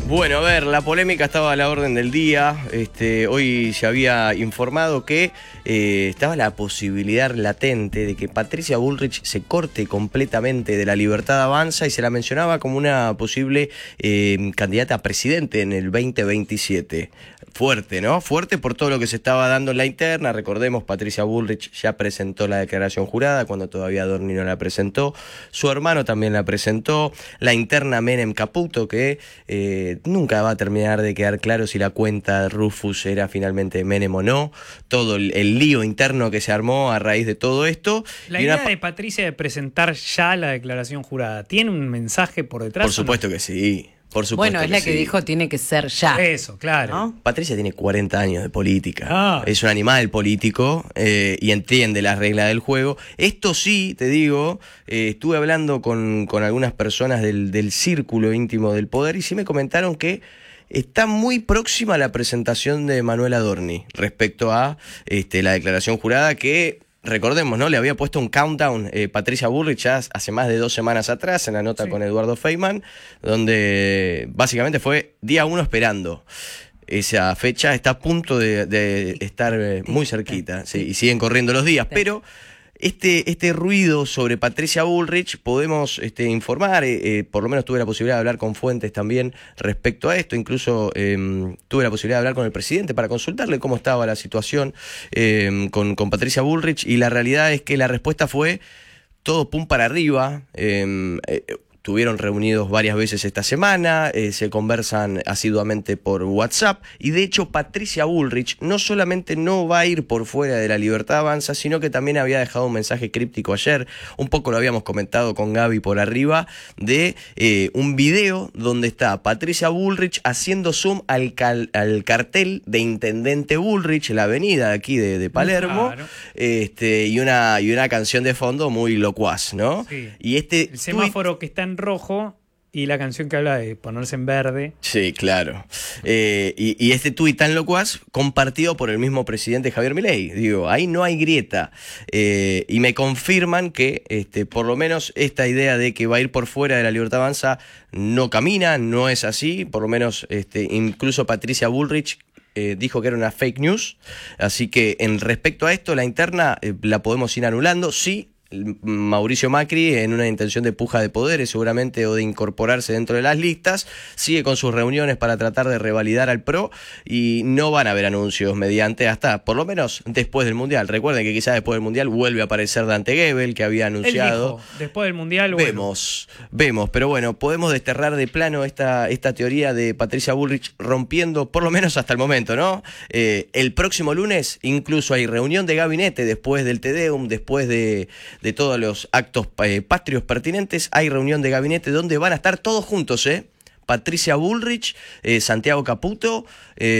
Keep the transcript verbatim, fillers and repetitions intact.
Bueno, a ver, la polémica estaba a la orden del día. Este, hoy se había informado que eh, estaba la posibilidad latente de que Patricia Bullrich se corte completamente de la Libertad Avanza y se la mencionaba como una posible eh, candidata a presidente en el veinte veintisiete. Fuerte, ¿no? Fuerte por todo lo que se estaba dando en la interna. Recordemos, Patricia Bullrich ya presentó la declaración jurada cuando todavía Adorni no la presentó. Su hermano también la presentó. La interna Menem Caputo, que eh, nunca va a terminar de quedar claro si la cuenta de Rufus era finalmente Menem o no. Todo el, el lío interno que se armó a raíz de todo esto. La y idea una... de Patricia de presentar ya la declaración jurada, ¿tiene un mensaje por detrás? Por supuesto no? que sí. Por supuesto bueno, es que la que sí. dijo tiene que ser ya. Eso, claro. ¿No? Patricia tiene cuarenta años de política. Ah. Es un animal político eh, y entiende las reglas del juego. Esto sí, te digo, eh, estuve hablando con, con algunas personas del, del círculo íntimo del poder y sí me comentaron que está muy próxima a la presentación de Manuel Adorni respecto a este, la declaración jurada que... Recordemos, ¿no? Le había puesto un countdown eh, Patricia Bullrich ya hace más de dos semanas atrás en la nota sí. con Eduardo Feynman, donde básicamente fue día uno esperando. Esa fecha está a punto de, de estar eh, muy cerquita, sí, y siguen corriendo los días, pero... Este, este ruido sobre Patricia Bullrich podemos este, informar, eh, eh, por lo menos tuve la posibilidad de hablar con fuentes también respecto a esto, incluso eh, tuve la posibilidad de hablar con el presidente para consultarle cómo estaba la situación eh, con, con Patricia Bullrich y la realidad es que la respuesta fue todo pum para arriba. eh, eh, Estuvieron reunidos varias veces esta semana, eh, se conversan asiduamente por WhatsApp y de hecho Patricia Bullrich no solamente no va a ir por fuera de la Libertad Avanza, sino que también había dejado un mensaje críptico ayer, un poco lo habíamos comentado con Gaby por arriba, de eh, un video donde está Patricia Bullrich haciendo zoom al, cal, al cartel de Intendente Bullrich, la avenida de aquí de, de Palermo, claro. este, y, una, y una canción de fondo muy locuaz, ¿no? Sí. Y este el semáforo tweet, que está en rojo y la canción que habla de ponerse en verde. Sí, claro. Eh, y, y este tuit tan locuaz compartido por el mismo presidente Javier Milei. Digo, ahí no hay grieta. Eh, y me confirman que este, por lo menos esta idea de que va a ir por fuera de la Libertad Avanza no camina, no es así. Por lo menos este, incluso Patricia Bullrich Eh, dijo que era una fake news, así que en respecto a esto, la interna eh, la podemos ir anulando, sí. Mauricio Macri, en una intención de puja de poderes seguramente o de incorporarse dentro de las listas, sigue con sus reuniones para tratar de revalidar al PRO y no van a haber anuncios mediante hasta, por lo menos después del Mundial. Recuerden que quizás después del Mundial vuelve a aparecer Dante Gebel, que había anunciado. Él dijo, después del Mundial, bueno. Vemos, vemos, pero bueno, podemos desterrar de plano esta, esta teoría de Patricia Bullrich rompiendo, por lo menos hasta el momento, ¿no? Eh, el próximo lunes incluso hay reunión de gabinete después del Te Deum, después de... de todos los actos eh, patrios pertinentes, hay reunión de gabinete donde van a estar todos juntos, ¿eh? Patricia Bullrich, eh, Santiago Caputo, eh,